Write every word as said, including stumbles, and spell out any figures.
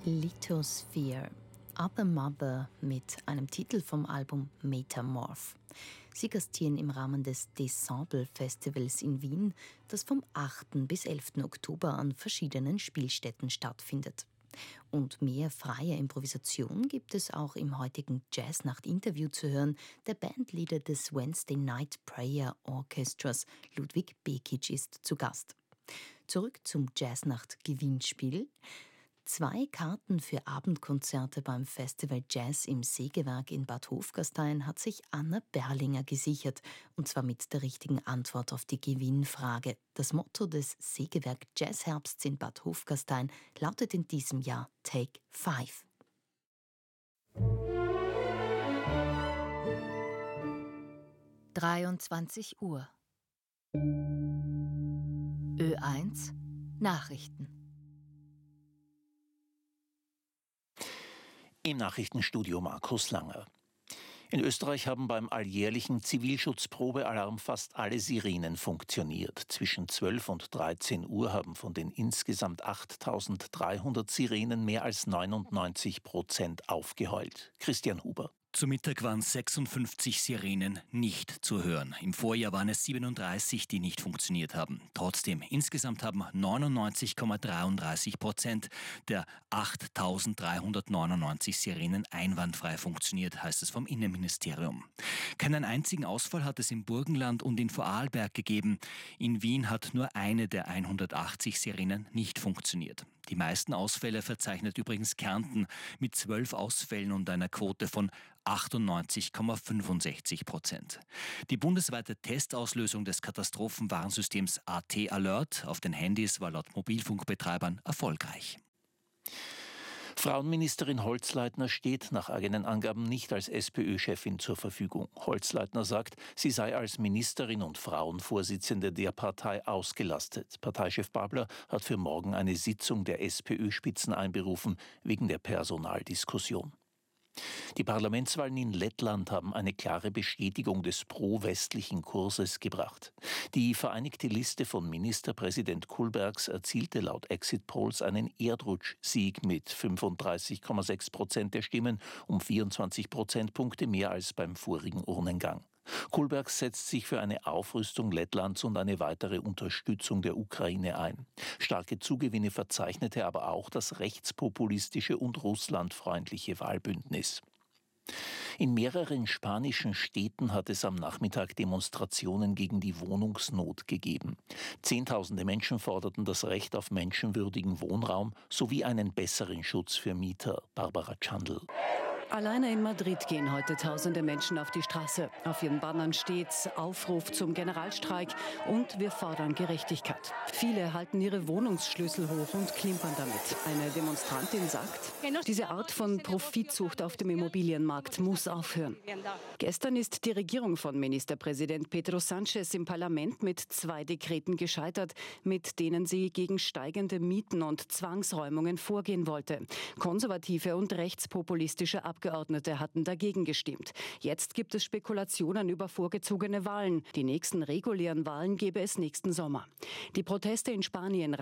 Lithosphere, Other Mother mit einem Titel vom Album Metamorph. Sie gastieren im Rahmen des Desemble Festivals in Wien, das vom achten bis elften Oktober an verschiedenen Spielstätten stattfindet. Und mehr freie Improvisation gibt es auch im heutigen Jazznacht-Interview zu hören. Der Bandleader des Wednesday Night Prayer Orchestras, Ludwig Bekic, ist zu Gast. Zurück zum Jazznacht-Gewinnspiel. Zwei Karten für Abendkonzerte beim Festival Jazz im Sägewerk in Bad Hofgastein hat sich Anna Berlinger gesichert, und zwar mit der richtigen Antwort auf die Gewinnfrage. Das Motto des Sägewerk Jazzherbsts in Bad Hofgastein lautet in diesem Jahr Take Five. dreiundzwanzig Uhr. Ö eins Nachrichten. Im Nachrichtenstudio Markus Langer. In Österreich haben beim alljährlichen Zivilschutzprobealarm fast alle Sirenen funktioniert. Zwischen zwölf und dreizehn Uhr haben von den insgesamt achttausenddreihundert Sirenen mehr als neunundneunzig Prozent aufgeheult. Christian Huber. Zu Mittag waren sechsundfünfzig Sirenen nicht zu hören. Im Vorjahr waren es siebenunddreißig, die nicht funktioniert haben. Trotzdem, insgesamt haben neunundneunzig Komma dreiunddreißig Prozent der achttausenddreihundertneunundneunzig Sirenen einwandfrei funktioniert, heißt es vom Innenministerium. Keinen einzigen Ausfall hat es im Burgenland und in Vorarlberg gegeben. In Wien hat nur eine der hundertachtzig Sirenen nicht funktioniert. Die meisten Ausfälle verzeichnet übrigens Kärnten mit zwölf Ausfällen und einer Quote von achtundneunzig Komma fünfundsechzig Prozent. Die bundesweite Testauslösung des Katastrophenwarnsystems A T Alert auf den Handys war laut Mobilfunkbetreibern erfolgreich. Frauenministerin Holzleitner steht nach eigenen Angaben nicht als SPÖ-Chefin zur Verfügung. Holzleitner sagt, sie sei als Ministerin und Frauenvorsitzende der Partei ausgelastet. Parteichef Babler hat für morgen eine Sitzung der SPÖ-Spitzen einberufen, wegen der Personaldiskussion. Die Parlamentswahlen in Lettland haben eine klare Bestätigung des pro-westlichen Kurses gebracht. Die vereinigte Liste von Ministerpräsident Kulbergs erzielte laut Exit-Polls einen Erdrutschsieg mit fünfunddreißig Komma sechs Prozent der Stimmen, um vierundzwanzig Prozentpunkte mehr als beim vorigen Urnengang. Kulberg setzt sich für eine Aufrüstung Lettlands und eine weitere Unterstützung der Ukraine ein. Starke Zugewinne verzeichnete aber auch das rechtspopulistische und russlandfreundliche Wahlbündnis. In mehreren spanischen Städten hat es am Nachmittag Demonstrationen gegen die Wohnungsnot gegeben. Zehntausende Menschen forderten das Recht auf menschenwürdigen Wohnraum sowie einen besseren Schutz für Mieter. Barbara Chandl. Alleine in Madrid gehen heute tausende Menschen auf die Straße. Auf ihren Bannern steht Aufruf zum Generalstreik und wir fordern Gerechtigkeit. Viele halten ihre Wohnungsschlüssel hoch und klimpern damit. Eine Demonstrantin sagt, diese Art von Profitsucht auf dem Immobilienmarkt muss aufhören. Gestern ist die Regierung von Ministerpräsident Pedro Sánchez im Parlament mit zwei Dekreten gescheitert, mit denen sie gegen steigende Mieten und Zwangsräumungen vorgehen wollte. Konservative und rechtspopulistische Abgeordnete Abgeordnete hatten dagegen gestimmt. Jetzt gibt es Spekulationen über vorgezogene Wahlen. Die nächsten regulären Wahlen gäbe es nächsten Sommer. Die Proteste in Spanien